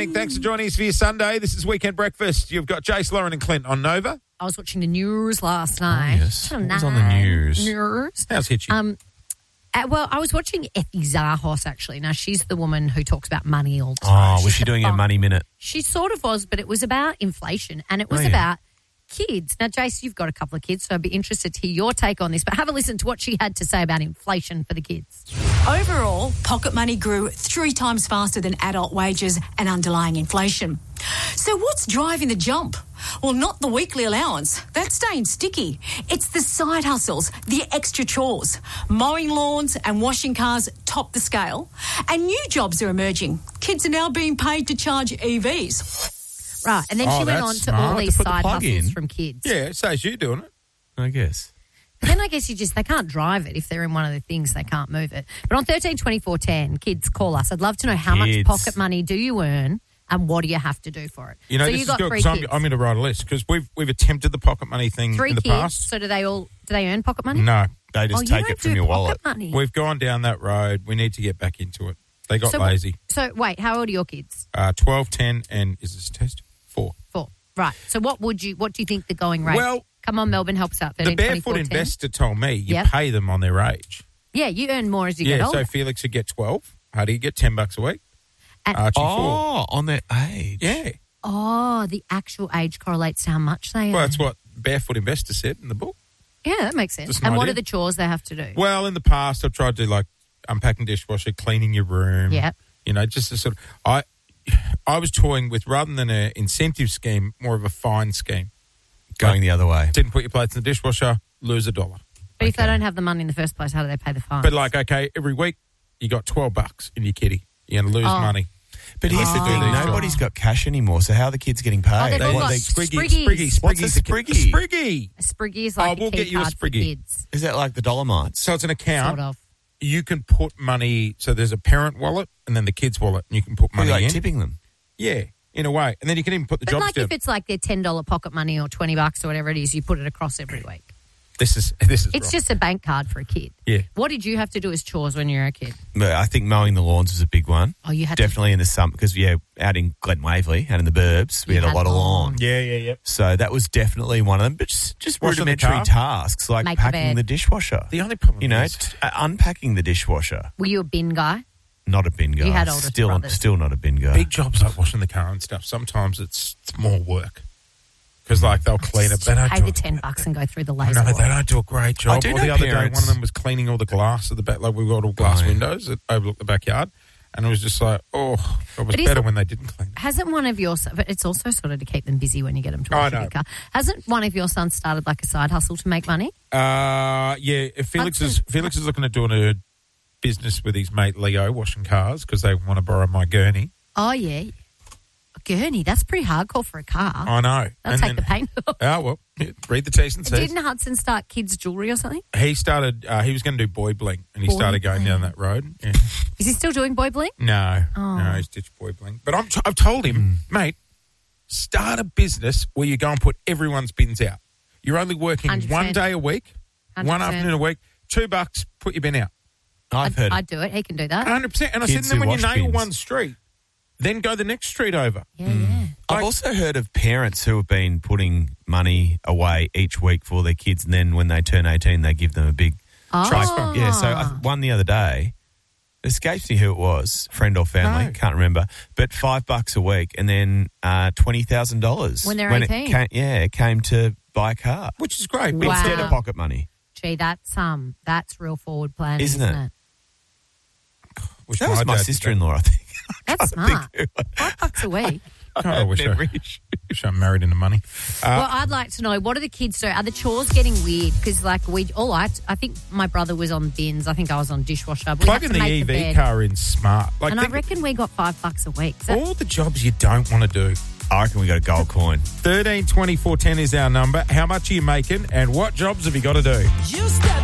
morning. Thanks for joining us for your Sunday. This is Weekend Breakfast. You've got Jace, Lauren and Clint on Nova. I was watching the news last night. Yes. What was on the news? How's Hitchy? Well, I was watching Effie Zahos, actually. Now, she's the woman who talks about money all the time. Oh, was she doing a money minute? She sort of was, but it was about inflation, and it was about kids. Now, Jace, you've got a couple of kids, so I'd be interested to hear your take on this, but have a listen to what she had to say about inflation for the kids. Overall, pocket money grew 3 times faster than adult wages and underlying inflation. So what's driving the jump? Well, not the weekly allowance. That's staying sticky. It's the side hustles, the extra chores. Mowing lawns and washing cars top the scale. And new jobs are emerging. Kids are now being paid to charge EVs. Right, and then she went on to all these side hustles from kids. Yeah, it says you doing it. I guess. But then I guess they can't drive it. If they're in one of the things, they can't move it. But on 13 24 10, kids, call us. I'd love to know how much pocket money do you earn and what do you have to do for it? You know, so this you got is good 3 because kids. I'm going to write a list because we've attempted the pocket money thing 3 in the kids, past. so do they earn pocket money? No. They just take it from your wallet. Money. We've gone down that road. We need to get back into it. They got lazy. So, wait, how old are your kids? 12, 10, and is this a test? 4. 4. Right. So what do you think the going rate? Well, come on, Melbourne, help us out. 13, the Barefoot 24, 10. Investor told me you pay them on their age. Yeah, you earn more as you get older. So Felix would get 12. How do you get $10 a week? And 4. On their age. Yeah. Oh, the actual age correlates to how much they earn. Well, that's what Barefoot Investor said in the book. Yeah, that makes sense. Just And what idea. are the chores they have to do? Well, in the past, I've tried to like unpacking dishwasher, cleaning your room. Yeah. You know, just a sort of. I was toying with, rather than an incentive scheme, more of a fine scheme. Going the other way. Didn't put your plates in the dishwasher, lose $1. But if they don't have the money in the first place, how do they pay the fine? But like, okay, every week you got $12 in your kitty. You're going to lose money. But here's the thing, nobody's got cash anymore, so how are the kids getting paid? they've all got Spriggies. What's a Spriggy? Spriggy. A Spriggy is like we'll a key get you a card for Spriggy. kids. Is that like the Dolomites? So it's an account. Sort of. You can put money, so there's a parent wallet and then the kid's wallet, and you can put money like in. tipping them? Yeah, in a way. And then you can even put the But jobs like down. if it's like their $10 pocket money or $20 or whatever it is, you put it across every week. This is It's wrong. just a bank card for a kid. Yeah. What did you have to do as chores when you were a kid? I think mowing the lawns was a big one. Oh, you had Definitely in the summer, because, out in Glen Waverley, out in the burbs, we had a lot of lawn. Yeah. So that was definitely one of them. But just Washing the rudimentary car? tasks like Make the packing bed. the dishwasher. The only problem is unpacking the dishwasher. Were you a bin guy? Not a bin guy. You had older brothers. Still not a bin guy. big jobs like washing the car and stuff, sometimes it's more work. Because, like, they'll clean it. They don't Pay do the it. $10 and go through the No, laser. they don't do a great job. I do Or know the other day, parents- one of them was cleaning all the glass at the back. Like, we've got all glass windows that overlook the backyard. And it was just like, it was better when they didn't clean it. Hasn't one of your sons, but it's also sort of to keep them busy when you get them to wash your car. Hasn't one of your sons started like a side hustle to make money? Yeah. If Felix is looking at doing a business with his mate Leo washing cars because they want to borrow my gurney. Oh, yeah. A gurney, that's pretty hardcore for a car. I know. That'll take the paint off. Oh, well, read the T's and C's. Didn't Hudson start kids' jewellery or something? He started, he was going to do boy bling and he started going down that road. Yeah. Is he still doing boy bling? No, he's ditched boy bling. But I've told him, mate, start a business where you go and put everyone's bins out. You're only working 100%. one day a week, 100%. one afternoon a week, $2, put your bin out. I'd do it. He can do that. 100%. And I said, Kids then who when you wash nail bins. one street, then go the next street over. Yeah. I've also heard of parents who have been putting money away each week for their kids, and then when they turn 18, they give them a big Oh. Yeah, so one the other day, it escapes me who it was, friend or family, can't remember, but $5 a week and then $20,000. When they're 18? It came to buy a car. Which is great. Wow. Instead of pocket money. Gee, that's real forward planning, Isn't isn't it? it? Wish That was my dad did sister-in-law, I think. That's smart. $5 a week. that. I wish I'm married into money. Well, I'd like to know, what do the kids do? Are the chores getting weird? Because, like, I think my brother was on bins. I think I was on dishwasher. We Plugging had to the make EV bed. car in smart. Like, And I reckon we got $5 a week. So all the jobs you don't want to do. I reckon we got a gold coin. 13 24 10 is our number. How much are you making and what jobs have you got to do?